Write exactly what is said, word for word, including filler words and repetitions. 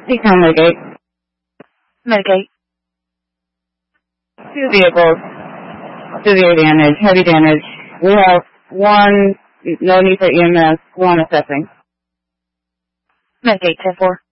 Decon mitigate. Mitigate. Two vehicles. Severe damage, heavy damage. We have one, no need for E M S, one assessing. Mitigate ten four.